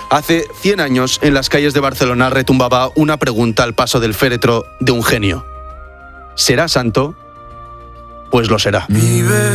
Hace 100 años, en las calles de Barcelona retumbaba una pregunta al paso del féretro de un genio. ¿Será santo? Pues lo será. Vive